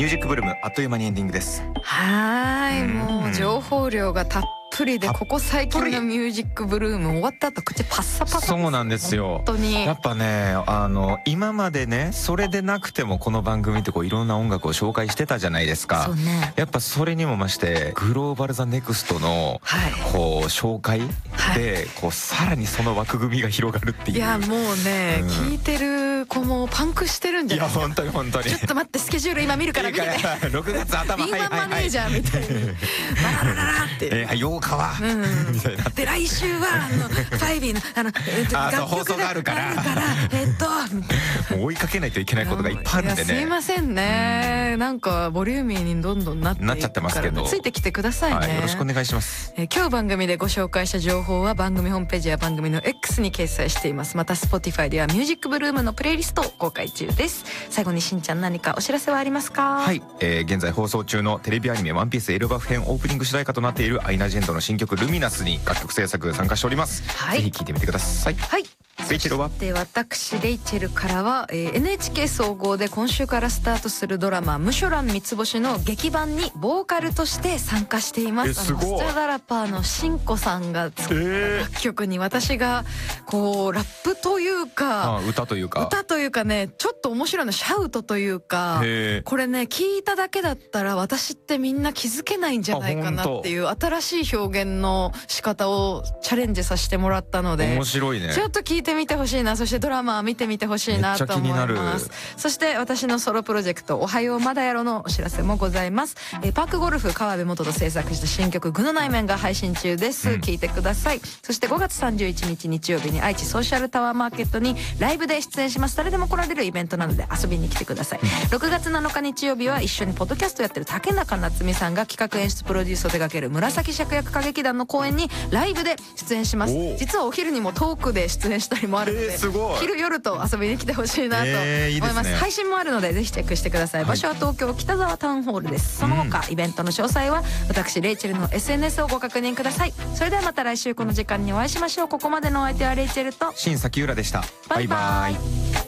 ミュージックブルームあっという間にエンディングです。 もう情報量がたっぷりで、ここ最近のミュージックブルーム終わった後口パッサパサ。 そうなんですよ。 本当にやっぱね、今までね、それでなくてもこの番組ってこういろんな音楽を紹介してたじゃないですか。 そうね。 やっぱそれにも増してグローバルザネクストのこう紹介でこうさらにその枠組みが広がるっていう。 いやもうね、聞いてる子もパンクしてるんじゃないですか。 いや本当に本当に。 ちょっと待って、スケジュール今見るから見てて。 6月頭。 ビーマンマネージャーみたいにバララララって 8日はみたいな。 で来週はファイビーの放送があるからもう追いかけないといけないことがいっぱいあるんでね。 すいませんね、なんかボリューミーにどんどんなっていくからなっちゃってますけど、 ついてきてくださいね。 よろしくお願いします。 今日番組でご紹介した情報は番組ホームページや番組の X に掲載しています。また Spotify ではミュージックブルームのプレイリストを公開中です。最後にしんちゃん、何かお知らせはありますか？ はい、現在放送中のテレビアニメワンピースエルバフ編オープニング主題歌となっているアイナ・ジェンドの新曲ルミナスに楽曲制作参加しております。ぜひ聴いてみてください。はい。レイチェルは？で、私レイチェルからは、NHK 総合で今週からスタートするドラマムショラン三つ星の劇版にボーカルとして参加しています。すごい。 スチャダラパーのしんこさんが作った楽曲に私がこうラップというか、 歌というかね、ちょっと面白いのシャウトというか、これね聞いただけだったら私ってみんな気づけないんじゃないかなっていう新しい表現の仕方をチャレンジさせてもらったので、 面白いね。 ちょっと聞いてみてほしいな。そしてドラマ見てみてほしいなと思います。そして私のソロプロジェクトおはようまだやろのお知らせもございます。パークゴルフ川辺元と制作した新曲具の内面が配信中です。聞いてください。そして5月31日日曜日に愛知ソーシャルタワーマーケットにライブで出演します。誰でも来られるイベントなので遊びに来てください。6月7日日曜日は一緒にポッドキャストやってる竹中夏実さんが企画演出プロデュースを手掛ける紫芍薬歌劇団の公演にライブで出演します。実はお昼にもトークで出演したりもあるので、昼夜と遊びに来てほしいなと思います。配信もあるのでぜひチェックしてください。場所は東京北沢タウンホールです。その他イベントの詳細は私レイチェルの SNS をご確認ください。それではまた来週この時間にお会いしましょう。ここまでのお相手はレイチェルと新崎浦でした。バイバイ。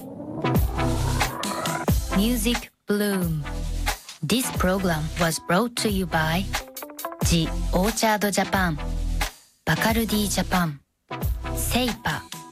Music Bloom. This program was brought to you by The Orchard Japan, Bacardi Japan, Seipa